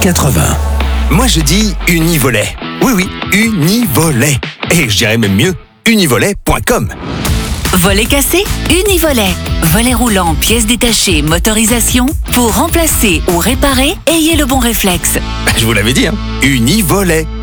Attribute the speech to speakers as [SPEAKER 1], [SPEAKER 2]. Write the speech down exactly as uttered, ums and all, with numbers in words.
[SPEAKER 1] quatre-vingts.
[SPEAKER 2] Moi je dis Univolet. Oui oui, Univolet. Et je dirais même mieux, univolet point com.
[SPEAKER 3] Volet cassé, Univolet. Volet roulant, pièces détachées, motorisation. Pour remplacer ou réparer, ayez le bon réflexe.
[SPEAKER 2] Je vous l'avais dit, hein, Univolet.